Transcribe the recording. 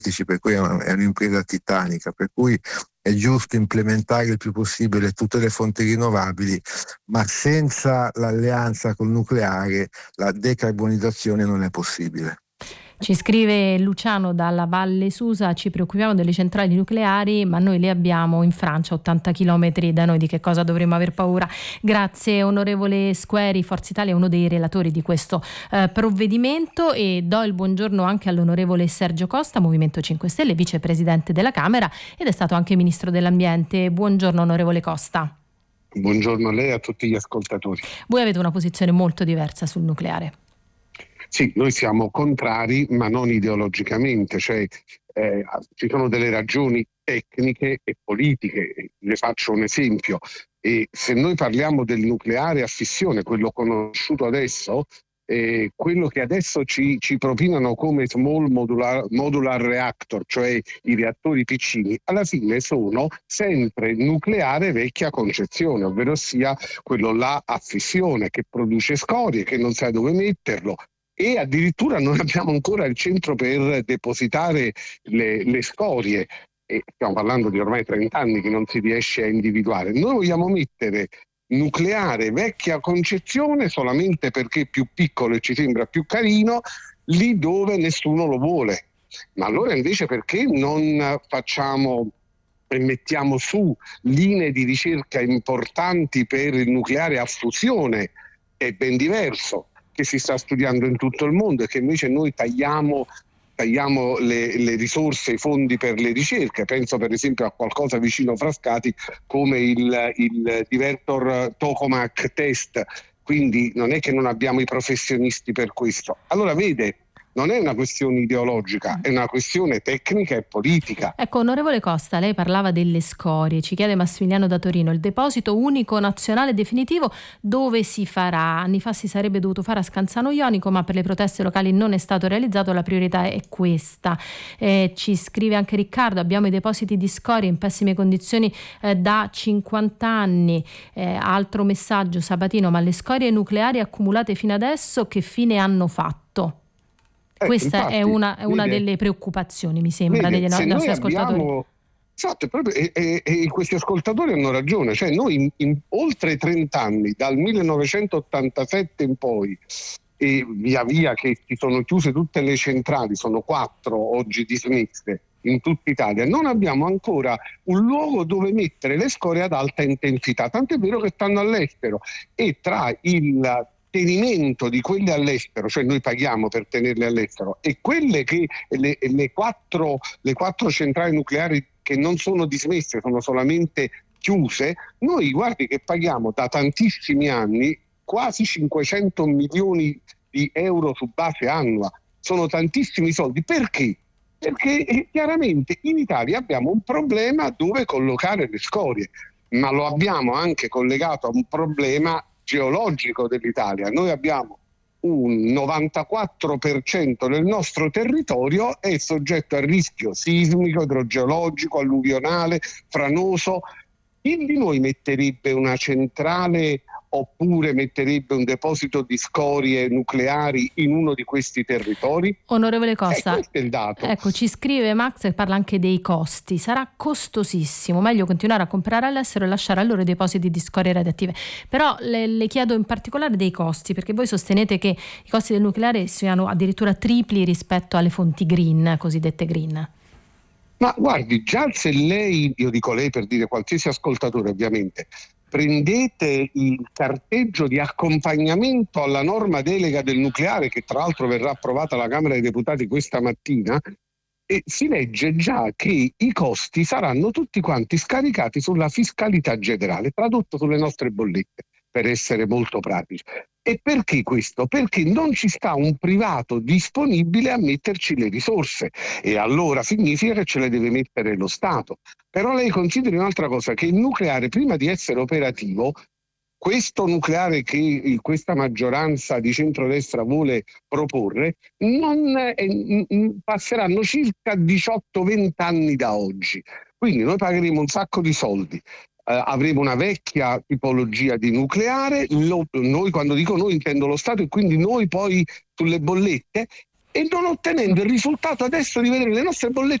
per cui è un'impresa titanica, per cui è giusto implementare il più possibile tutte le fonti rinnovabili, ma senza l'alleanza col nucleare la decarbonizzazione non è possibile. Ci scrive Luciano dalla Valle Susa: ci preoccupiamo delle centrali nucleari, ma noi le abbiamo in Francia, 80 chilometri da noi, di che cosa dovremmo aver paura? Grazie onorevole Squeri. Forza Italia è uno dei relatori di questo provvedimento, e do il buongiorno anche all'onorevole Sergio Costa, Movimento 5 Stelle, vicepresidente della Camera ed è stato anche ministro dell'Ambiente. Buongiorno onorevole Costa. Buongiorno a lei e a tutti gli ascoltatori. Voi avete una posizione molto diversa sul nucleare. Sì, noi siamo contrari, ma non ideologicamente, cioè ci sono delle ragioni tecniche e politiche. Le faccio un esempio. E se noi parliamo del nucleare a fissione, quello conosciuto adesso, quello che adesso ci propinano come small modular reactor, cioè i reattori piccini, alla fine sono sempre nucleare vecchia concezione, ovvero sia quello là a fissione che produce scorie, che non sai dove metterlo. E addirittura non abbiamo ancora il centro per depositare le scorie, e stiamo parlando di ormai 30 anni che non si riesce a individuare. Noi vogliamo mettere nucleare vecchia concezione solamente perché è più piccolo e ci sembra più carino, lì dove nessuno lo vuole. Ma allora invece perché non facciamo e mettiamo su linee di ricerca importanti per il nucleare a fusione? È ben diverso, che si sta studiando in tutto il mondo, e che invece noi tagliamo le risorse, i fondi per le ricerche. Penso per esempio a qualcosa vicino Frascati come il Divertor Tokamak test, quindi non è che non abbiamo i professionisti per questo. Allora vede, non è una questione ideologica, è una questione tecnica e politica. Ecco, onorevole Costa, lei parlava delle scorie, ci chiede Massimiliano da Torino: il deposito unico nazionale definitivo dove si farà? Anni fa si sarebbe dovuto fare a Scanzano Jonico, ma per le proteste locali non è stato realizzato, la priorità è questa. Ci scrive anche Riccardo: abbiamo i depositi di scorie in pessime condizioni da 50 anni. Altro messaggio Sabatino: ma le scorie nucleari accumulate fino adesso che fine hanno fatto? Questa infatti, è una delle preoccupazioni, mi sembra, degli nostri ascoltatori. Esatto, e questi ascoltatori hanno ragione, cioè noi in oltre 30 anni, dal 1987 in poi, e via via che si sono chiuse tutte le centrali, sono 4 oggi dismesse in tutta Italia, non abbiamo ancora un luogo dove mettere le scorie ad alta intensità, tant'è vero che stanno all'estero, e tra il tenimento di quelle all'estero, cioè noi paghiamo per tenerle all'estero, e quelle che le quattro centrali nucleari che non sono dismesse, sono solamente chiuse, noi guardi che paghiamo da tantissimi anni quasi 500 milioni di euro su base annua. Sono tantissimi soldi. Perché? Perché chiaramente in Italia abbiamo un problema dove collocare le scorie, ma lo abbiamo anche collegato a un problema geologico dell'Italia. Noi abbiamo un 94% del nostro territorio è soggetto a rischio sismico, idrogeologico, alluvionale, franoso. Chi di noi metterebbe una centrale oppure metterebbe un deposito di scorie nucleari in uno di questi territori? Onorevole Costa, questo è il dato. Ecco, ci scrive Max e parla anche dei costi. Sarà costosissimo, meglio continuare a comprare all'estero e lasciare a loro i depositi di scorie radioattive. Però le chiedo in particolare dei costi, perché voi sostenete che i costi del nucleare siano addirittura tripli rispetto alle fonti green, cosiddette green. Ma guardi, già se lei, io dico lei per dire qualsiasi ascoltatore ovviamente, prendete il carteggio di accompagnamento alla norma delega del nucleare, che tra l'altro verrà approvata alla Camera dei Deputati questa mattina, e si legge già che i costi saranno tutti quanti scaricati sulla fiscalità generale, tradotto sulle nostre bollette, per essere molto pratici. E perché questo? Perché non ci sta un privato disponibile a metterci le risorse, e allora significa che ce le deve mettere lo Stato. Però lei consideri un'altra cosa, che il nucleare, prima di essere operativo, questo nucleare che questa maggioranza di centrodestra vuole proporre, passeranno circa 18-20 anni da oggi. Quindi noi pagheremo un sacco di soldi. Avremo una vecchia tipologia di nucleare, noi, quando dico noi intendo lo Stato, e quindi noi poi sulle bollette, e non ottenendo il risultato adesso di vedere le nostre bollette